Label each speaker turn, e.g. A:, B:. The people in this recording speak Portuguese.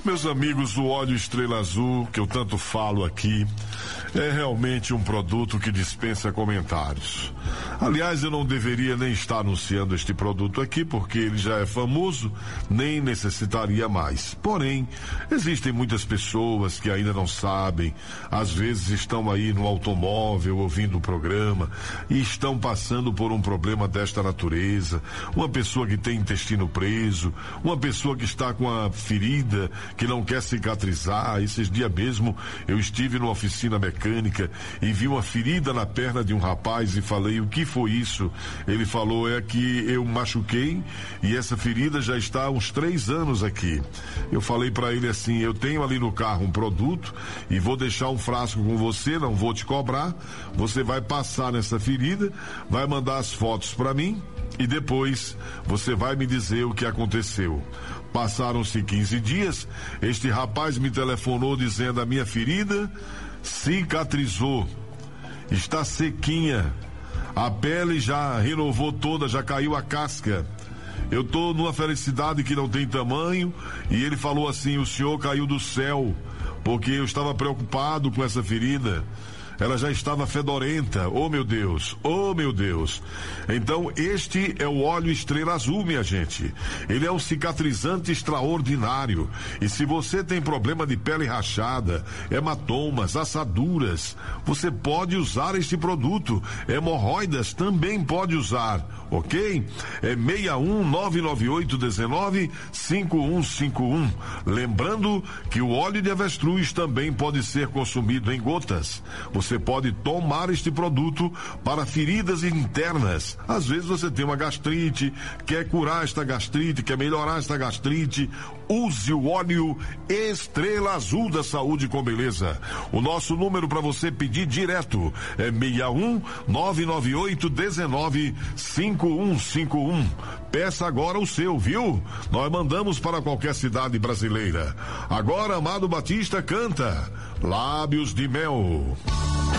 A: Meus amigos, o óleo Estrela Azul, que eu tanto falo aqui, é realmente um produto que dispensa comentários. Aliás, eu não deveria nem estar anunciando este produto aqui, porque ele já é famoso, nem necessitaria mais. Porém, existem muitas pessoas que ainda não sabem, às vezes estão aí no automóvel ouvindo o programa e estão passando por um problema desta natureza. Uma pessoa que tem intestino preso, uma pessoa que está com a ferida que não quer cicatrizar. Esses dias mesmo eu estive numa oficina mecânica e vi uma ferida na perna de um rapaz e falei: o que foi isso? Ele falou: é que eu machuquei e essa ferida já está há uns 3 anos aqui. Eu falei para ele assim: eu tenho ali no carro um produto e vou deixar um frasco com você, não vou te cobrar, você vai passar nessa ferida, vai mandar as fotos para mim e depois você vai me dizer o que aconteceu. Passaram-se 15 dias, este rapaz me telefonou dizendo: a minha ferida cicatrizou, está sequinha, a pele já renovou toda, já caiu a casca. Eu tô numa felicidade que não tem tamanho. E ele falou assim: o senhor caiu do céu, porque eu estava preocupado com essa ferida. Ela já estava fedorenta. Oh, meu Deus, oh, meu Deus. Então, este é o óleo Estrela Azul, minha gente. Ele é um cicatrizante extraordinário. E se você tem problema de pele rachada, hematomas, assaduras, você pode usar este produto. Hemorroidas também pode usar, ok? É 61998195151. Lembrando que o óleo de avestruz também pode ser consumido em gotas. Você pode tomar este produto para feridas internas. Às vezes você tem uma gastrite, quer curar esta gastrite, quer melhorar esta gastrite. Use o óleo Estrela Azul da Saúde com Beleza. O nosso número para você pedir direto é 61998195151. Peça agora o seu, viu? Nós mandamos para qualquer cidade brasileira. Agora, Amado Batista canta Lábios de Mel.